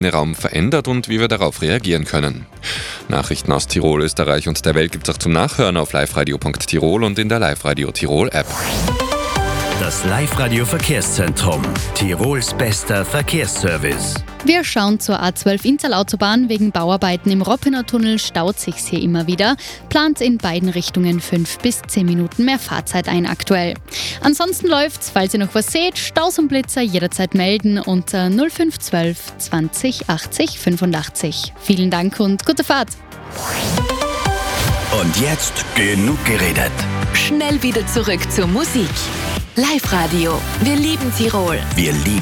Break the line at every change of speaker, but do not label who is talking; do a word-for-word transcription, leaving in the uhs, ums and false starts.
Raum verändert und wie wir darauf reagieren können. Nachrichten aus Tirol, Österreich und der Welt gibt es auch zum Nachhören auf liveradio punkt tirol und in der Live-Radio Tirol App.
Das Live-Radio Verkehrszentrum, Tirols bester Verkehrsservice.
Wir schauen zur A zwölf Innsal-Autobahn. Wegen Bauarbeiten im Roppener-Tunnel staut sich's hier immer wieder. Plant in beiden Richtungen fünf bis zehn Minuten mehr Fahrzeit ein aktuell. Ansonsten läuft's, falls ihr noch was seht, Staus und Blitzer jederzeit melden unter null fünf eins zwei zwanzig achtzig fünfundachtzig. Vielen Dank und gute Fahrt!
Und jetzt genug geredet.
Schnell wieder zurück zur Musik. Live-Radio. Wir lieben Tirol.
Wir lieben